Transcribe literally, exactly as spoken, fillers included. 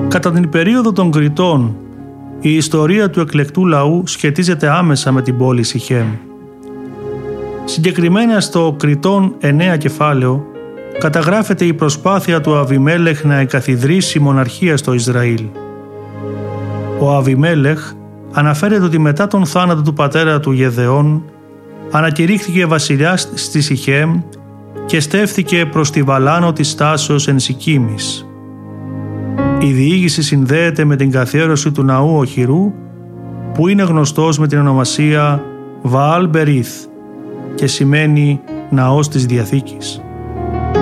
Κατά την περίοδο των Κρητών, η ιστορία του εκλεκτού λαού σχετίζεται άμεσα με την πόλη Σιχέμ. Συγκεκριμένα στο Κρητών εννέα κεφάλαιο καταγράφεται η προσπάθεια του Αβιμέλεχ να εγκαθιδρύσει μοναρχία στο Ισραήλ. Ο Αβιμέλεχ αναφέρεται ότι μετά τον θάνατο του πατέρα του Γεδεών ανακηρύχθηκε βασιλιάς στη Σιχέμ και στέφθηκε προς τη Βαλάνο της Τάσεως εν Σικίμης. Η διήγηση συνδέεται με την καθιέρωση του ναού οχυρού που είναι γνωστός με την ονομασία Βαάλ Μπερίθ και σημαίνει ναός της Διαθήκης.